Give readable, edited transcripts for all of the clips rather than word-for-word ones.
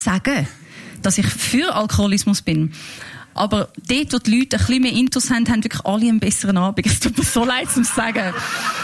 sagen, dass ich für Alkoholismus bin. Aber dort, wo die Leute ein bisschen mehr Intus haben, haben wirklich alle einen besseren Abend. Es tut mir so leid, zu sagen.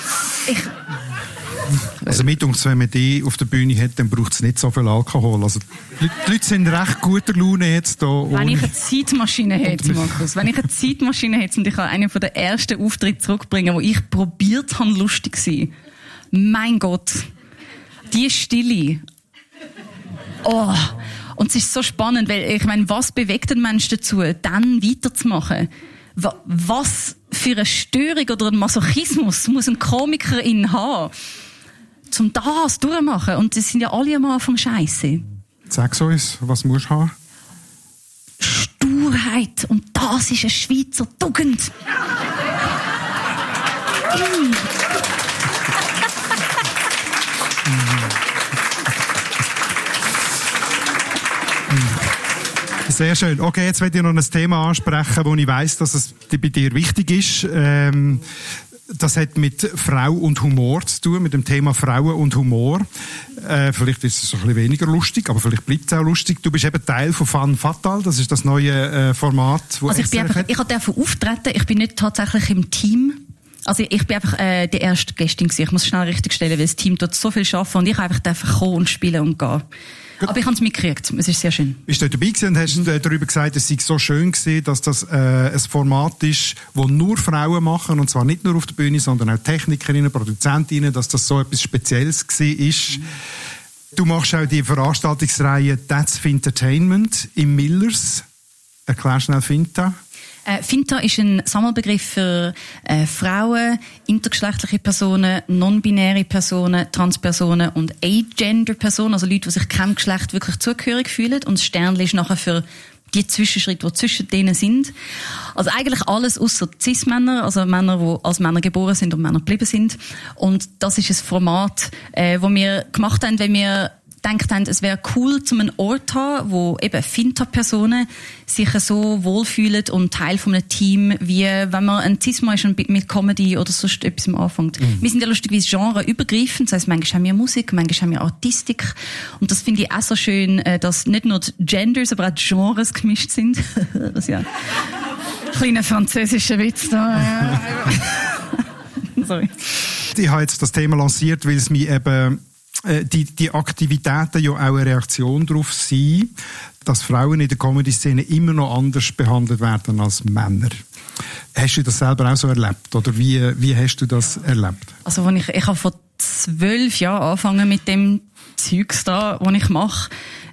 Also wenn man die auf der Bühne hat, dann braucht es nicht so viel Alkohol. Also die Leute sind recht guter Laune jetzt da. Wenn ich eine Zeitmaschine hätte, Markus, und ich kann einen von den ersten Auftritten zurückbringen, wo ich probiert habe, lustig zu sein. Mein Gott. Die Stille. Oh. Und es ist so spannend, weil ich meine, was bewegt den Menschen dazu, dann weiterzumachen? Was für eine Störung oder ein Masochismus muss ein Komikerin haben, um das durchzumachen? Und das sind ja alle am Anfang scheiße. Sag uns, was musst du haben? Sturheit. Und das ist eine Schweizer Tugend. Sehr schön. Okay, jetzt werde ich noch ein Thema ansprechen, wo ich weiss, dass es bei dir wichtig ist. Das hat mit Frau und Humor zu tun, mit dem Thema Frauen und Humor. Vielleicht ist es ein bisschen weniger lustig, aber vielleicht bleibt es auch lustig. Du bist eben Teil von Femme Fatale, das ist das neue Format, wo also ich durfte auftreten, ich bin nicht tatsächlich im Team. Also ich bin einfach die erste Gästin gewesen. Ich muss schnell richtigstellen, weil das Team dort so viel arbeiten und ich einfach kommen und spielen und gehen. Gut. Aber ich habe es mitgekriegt. Es ist sehr schön. Bist du dabei gewesen und hast darüber gesagt, es sei so schön gewesen, dass das ein Format ist, das nur Frauen machen, und zwar nicht nur auf der Bühne, sondern auch Technikerinnen, Produzentinnen, dass das so etwas Spezielles war. Du machst auch die Veranstaltungsreihe That's Fintertainment im Millers. Erklär schnell Finta. Finta ist ein Sammelbegriff für Frauen, intergeschlechtliche Personen, non-binäre Personen, Transpersonen und Agender-Personen, also Leute, die sich keinem Geschlecht wirklich zugehörig fühlen. Und das Sternchen ist nachher für die Zwischenschritte, die zwischen denen sind. Also eigentlich alles ausser Cis-Männer, also Männer, die als Männer geboren sind und Männer geblieben sind. Und das ist ein Format, das wir gemacht haben, wenn wir gedacht haben, es wäre cool, um einen Ort zu haben, wo eben Finta-Personen sich so wohlfühlen und Teil von einem Team, wie wenn man ein Cis-Mann ist und mit Comedy oder sonst etwas anfängt. Wir sind ja lustigerweise genreübergreifend, das heisst, manchmal haben wir Musik, manchmal haben wir Artistik. Und das finde ich auch so schön, dass nicht nur die Genders, aber auch die Genres gemischt sind. Das ja kleiner französischer Witz da. Sorry. Ich habe jetzt das Thema lanciert, weil es mich eben die Aktivitäten ja auch eine Reaktion darauf sind, dass Frauen in der Comedy-Szene immer noch anders behandelt werden als Männer. Hast du das selber auch so erlebt? Oder wie hast du das erlebt? Also ich habe vor 12 Jahren angefangen mit dem Zeugs da, was ich mache.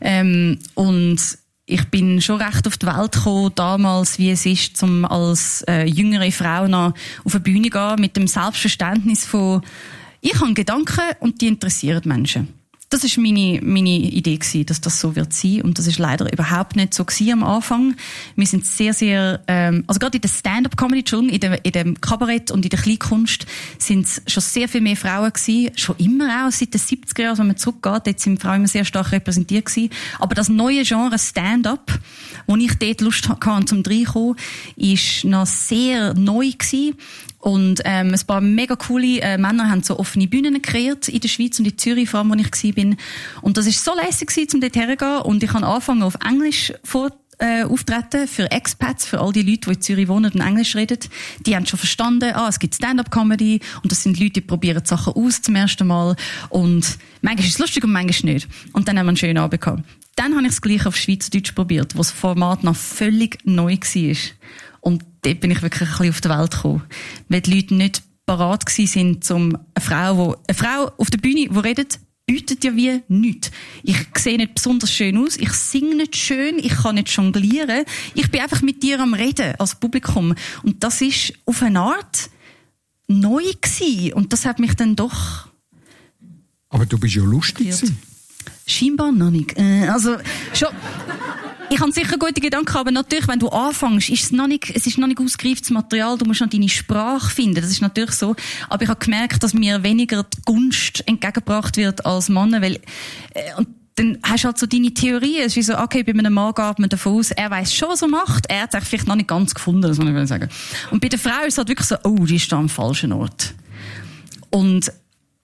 Und ich bin schon recht auf die Welt gekommen, damals, wie es ist, um als jüngere Frau noch auf eine Bühne zu gehen, mit dem Selbstverständnis von ich habe Gedanken und die interessieren Menschen. Das war meine Idee gewesen, dass das so wird sein. Und das ist leider überhaupt nicht so gewesen am Anfang. Wir sind sehr, sehr, also gerade in der Stand-up-Comedy, in dem Kabarett und in der Kleinkunst sind es schon sehr viel mehr Frauen gewesen. Schon immer auch, seit den 70er Jahren, wenn man zurückgeht, dort sind Frauen immer sehr stark repräsentiert gewesen. Aber das neue Genre Stand-up, wo ich dort Lust hatte, zum reinkommen, ist noch sehr neu gewesen. Und ein paar mega coole Männer haben so offene Bühnen kreiert in der Schweiz und in Zürich, vor allem, wo ich war. Und das war so lässig, um dort herzugehen. Und ich habe angefangen, auf Englisch auftreten für Expats, für all die Leute, die in Zürich wohnen und Englisch reden. Die haben schon verstanden, es gibt Stand-up-Comedy und das sind Leute, die probieren Sachen aus zum ersten Mal. Und manchmal ist es lustig und manchmal nicht. Und dann haben wir einen schönen Abend gehabt. Dann habe ich es gleich auf Schweizerdeutsch probiert, wo das Format noch völlig neu war. Und dort bin ich wirklich ein bisschen auf die Welt gekommen. Weil die Leute nicht parat waren, um eine Frau auf der Bühne, die redet, bietet ja wie nichts. Ich sehe nicht besonders schön aus, ich singe nicht schön, ich kann nicht jonglieren. Ich bin einfach mit dir am Reden, als Publikum. Und das ist auf eine Art neu gewesen. Und das hat mich dann doch... Aber du bist ja lustig gewesen. Scheinbar noch nicht. Also, schon... Ich habe sicher gute Gedanken, aber natürlich, wenn du anfängst, es ist noch nicht ausgereiftes Material, du musst noch deine Sprache finden, das ist natürlich so. Aber ich habe gemerkt, dass mir weniger die Gunst entgegengebracht wird als Männer, weil, und dann hast du halt so deine Theorie, es ist wie so, okay, bei einem Mann geht man davon aus, er weiss schon, was er macht, er hat es vielleicht noch nicht ganz gefunden, das muss ich sagen. Und bei der Frau ist es halt wirklich so, die ist da am falschen Ort. Und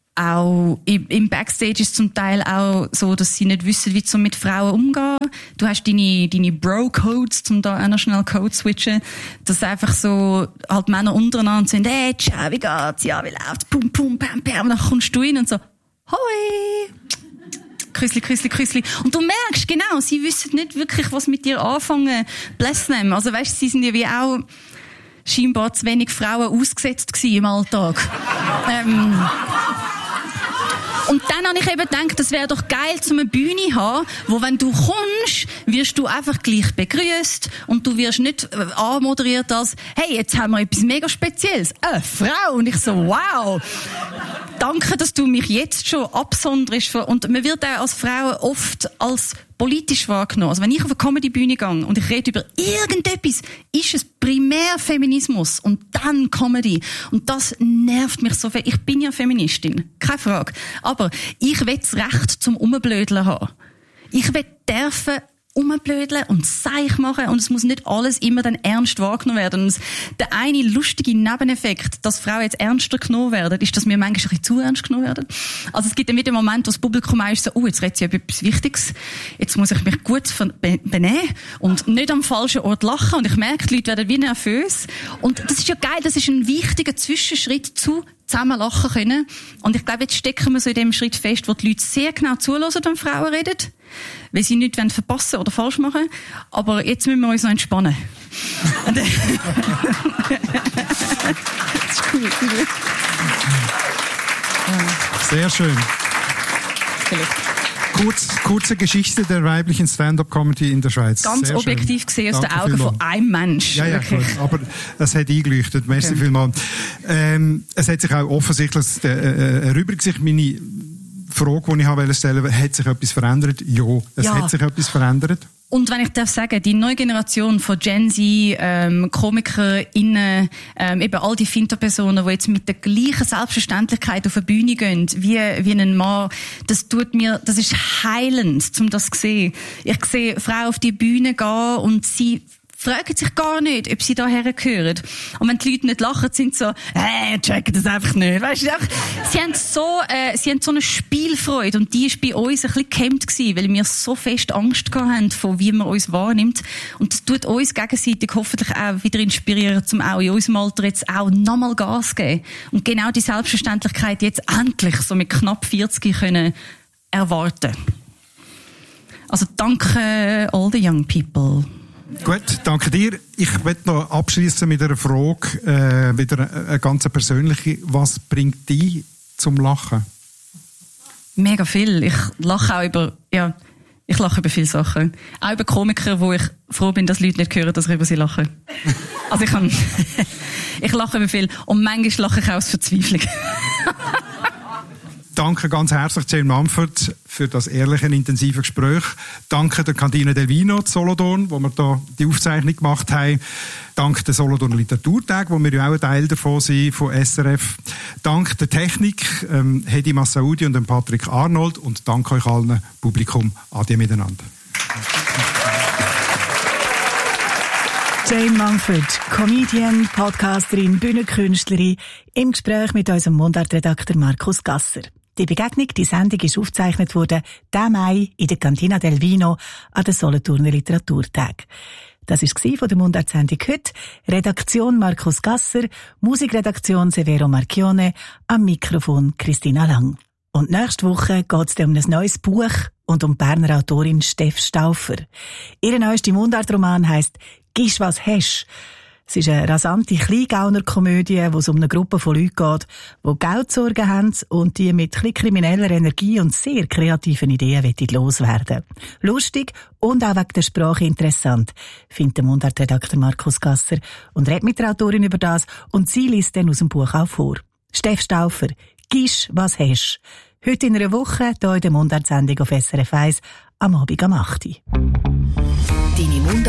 auch im Backstage ist zum Teil auch so, dass sie nicht wissen, wie sie mit Frauen umgehen. Du hast deine Bro-Codes, um da auch noch schnell Code zu switchen, dass einfach so halt Männer untereinander sind, hey, ciao, wie geht's? Ja, wie läuft's? Pum, pum, pam, pam. Und dann kommst du rein und so, hoi! Küssli, Küssli, Küssli. Und du merkst, genau, sie wissen nicht wirklich, was mit dir anfangen. Bless them. Also weißt, sie sind ja wie auch scheinbar zu wenig Frauen ausgesetzt gewesen im Alltag. Und dann habe ich eben gedacht, das wäre doch geil, zu einer Bühne zu haben, wo, wenn du kommst, wirst du einfach gleich begrüßt und du wirst nicht anmoderiert als, hey, jetzt haben wir etwas mega Spezielles. Eine Frau. Und ich so, wow. Danke, dass du mich jetzt schon absonderst. Und man wird auch als Frau oft als politisch wahrgenommen. Also wenn ich auf eine Comedy-Bühne gehe und ich rede über irgendetwas, ist es primär Feminismus und dann Comedy. Und das nervt mich so viel. Ich bin ja Feministin, keine Frage. Aber ich will das Recht zum Umblödeln haben. Ich will dürfen umblödeln und Seich machen und es muss nicht alles immer dann ernst wahrgenommen werden. Und der eine lustige Nebeneffekt, dass Frauen jetzt ernster genommen werden, ist, dass wir manchmal ein bisschen zu ernst genommen werden. Also es gibt dann wieder einen Moment, wo das Publikum ist so, jetzt redet sie über etwas Wichtiges, jetzt muss ich mich gut benehmen und nicht am falschen Ort lachen und ich merke, die Leute werden wie nervös. Und das ist ja geil, das ist ein wichtiger Zwischenschritt zu zusammen lachen können. Und ich glaube, jetzt stecken wir so in dem Schritt fest, wo die Leute sehr genau zuhören, wenn Frauen reden, weil sie nichts verpassen oder falsch machen. Aber jetzt müssen wir uns noch entspannen. Das ist cool. Sehr schön. Vielleicht. Kurze Geschichte der weiblichen Stand-up-Comedy in der Schweiz. Ganz sehr objektiv schön. gesehen aus den Augen von einem Mensch. Ja, gut, aber es hat eingeleuchtet. Merci vielmals. Es hat sich auch offensichtlich erübrigt sich meine Frage, die ich stellen wollte, hat sich etwas verändert? Ja, es hat sich etwas verändert. Und wenn ich darf sagen, die neue Generation von Gen Z, KomikerInnen, eben all die Finterpersonen, die jetzt mit der gleichen Selbstverständlichkeit auf eine Bühne gehen, wie ein Mann, das ist heilend, um das zu sehen. Ich sehe Frauen auf die Bühne gehen und sie fragen sich gar nicht, ob sie daher gehören. Und wenn die Leute nicht lachen, sind sie so, checken das einfach nicht. Weißt du, sie haben so eine Spielfreude und die ist bei uns ein bisschen gehemmt gewesen, weil wir so fest Angst gehabt haben, von wie man uns wahrnimmt. Und das tut uns gegenseitig hoffentlich auch wieder inspirieren, um auch in unserem Alter jetzt auch nochmal Gas zu geben. Und genau die Selbstverständlichkeit jetzt endlich so mit knapp 40 können erwarten. Also danke all the young people. Gut, danke dir. Ich möchte noch abschließen mit einer Frage, wieder eine ganz persönliche. Was bringt dich zum Lachen? Mega viel. Ich lache auch ich lache über viele Sachen. Auch über Komiker, wo ich froh bin, dass Leute nicht hören, dass ich über sie lache. Also ich lache über viel. Und manchmal lache ich auch aus Verzweiflung. Danke ganz herzlich Jane Mumford für das ehrliche, intensive Gespräch. Danke der Cantina del Vino zu Solothurn, wo wir da die Aufzeichnung gemacht haben. Danke der Solothurner Literaturtag, wo wir ja auch ein Teil davon sind, von SRF. Danke der Technik, Hedi Massaoudi und Patrick Arnold. Und danke euch allen, Publikum. Ade miteinander. Jane Mumford, Comedian, Podcasterin, Bühnenkünstlerin, im Gespräch mit unserem Mundart-Redakteur Markus Gasser. Die Begegnung, die Sendung ist aufgezeichnet worden, diesen Mai in der Cantina del Vino an den Solothurner Literaturtag. Das war von der Mundart-Sendung heute. Redaktion Markus Gasser, Musikredaktion Severo Marchione, am Mikrofon Christina Lang. Und nächste Woche geht es um ein neues Buch und um die Berner Autorin Steff Stauffer. Ihr neuester Mundart-Roman heisst «Gisch was hesch». Es ist eine rasante Kleingauner-Komödie, wo es um eine Gruppe von Leuten geht, die Geldsorgen haben und die mit ein bisschen krimineller Energie und sehr kreativen Ideen loswerden. Lustig und auch wegen der Sprache interessant, findet der Mundart-Redakteur Markus Gasser und redet mit der Autorin über das und sie liest dann aus dem Buch auch vor. Steff Stauffer, «Gisch was hesch». Heute in einer Woche, hier in der Mundart-Sendung auf SRF 1, am Abend am 8.